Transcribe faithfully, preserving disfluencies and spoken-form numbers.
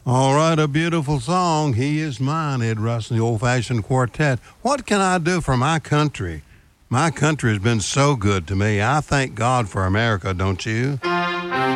All right, a beautiful song. He is mine, Ed Russ and the Old Fashioned Quartet. What can I do for my country? My country has been so good to me. I thank God for America, don't you?